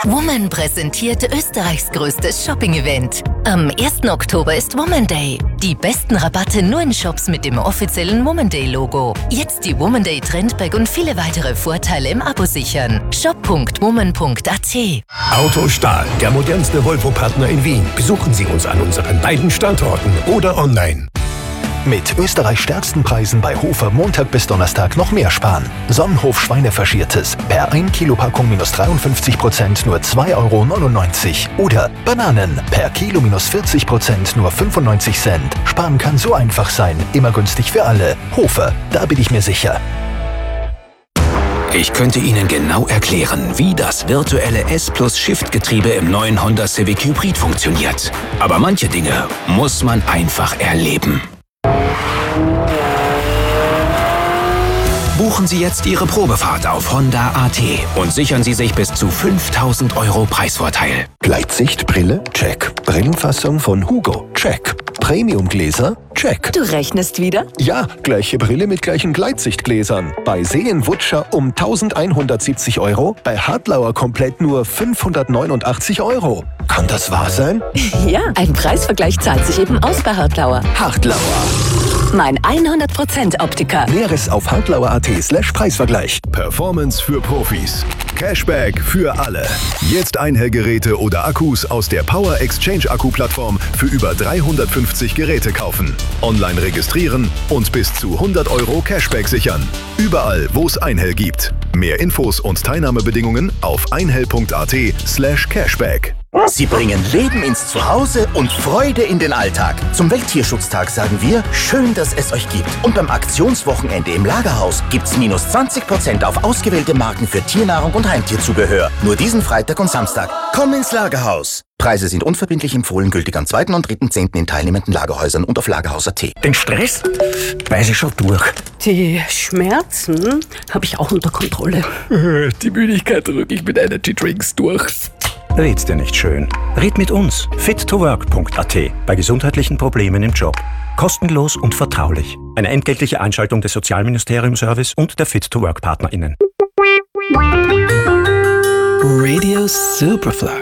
Woman präsentiert Österreichs größtes Shopping-Event. Am 1. Oktober ist Woman Day. Die besten Rabatte nur in Shops mit dem offiziellen Woman Day-Logo. Jetzt die Woman Day Trendbag und viele weitere Vorteile im Abo sichern. shop.woman.at. Autostahl, der modernste Volvo-Partner in Wien. Besuchen Sie uns an unseren beiden Standorten oder online. Mit Österreichs stärksten Preisen bei Hofer Montag bis Donnerstag noch mehr sparen. Sonnenhof Schweinefaschiertes per 1 Kilo Packung minus 53% nur 2,99 €. Oder Bananen per Kilo minus 40% nur 95 Cent. Sparen kann so einfach sein, immer günstig für alle. Hofer, da bin ich mir sicher. Ich könnte Ihnen genau erklären, wie das virtuelle S+-Shift-Getriebe im neuen Honda Civic Hybrid funktioniert. Aber manche Dinge muss man einfach erleben. Buchen Sie jetzt Ihre Probefahrt auf Honda.at und sichern Sie sich bis zu 5.000 € Preisvorteil. Gleitsichtbrille? Check. Brillenfassung von Hugo? Check. Premiumgläser? Check. Du rechnest wieder? Ja, gleiche Brille mit gleichen Gleitsichtgläsern. Bei Seenwutscher um 1.170 €, bei Hartlauer komplett nur 589 €. Kann das wahr sein? Ja, ein Preisvergleich zahlt sich eben aus bei Hartlauer. Hartlauer. Mein 100% Optiker. Näheres auf hartlauer.at/Preisvergleich. Performance für Profis. Cashback für alle. Jetzt Einhellgeräte oder Akkus aus der Power Exchange Akku-Plattform für über 350 Geräte kaufen. Online registrieren und bis zu 100 € Cashback sichern. Überall, wo es Einhell gibt. Mehr Infos und Teilnahmebedingungen auf einhell.at/Cashback. Sie bringen Leben ins Zuhause und Freude in den Alltag. Zum Welttierschutztag sagen wir, schön, dass es euch gibt. Und beim Aktionswochenende im Lagerhaus gibt's minus 20% auf ausgewählte Marken für Tiernahrung und Heimtierzubehör. Nur diesen Freitag und Samstag. Komm ins Lagerhaus. Preise sind unverbindlich empfohlen, gültig am 2. und 3.10. in teilnehmenden Lagerhäusern und auf Lagerhaus.at. Den Stress weiß ich schon durch. Die Schmerzen habe ich auch unter Kontrolle. Die Müdigkeit drücke ich mit Energy Drinks durch. Red's dir nicht schön. Red mit uns. fit2work.at. Bei gesundheitlichen Problemen im Job. Kostenlos und vertraulich. Eine entgeltliche Einschaltung des Sozialministerium-Service und der Fit2Work-PartnerInnen. Radio Superfly.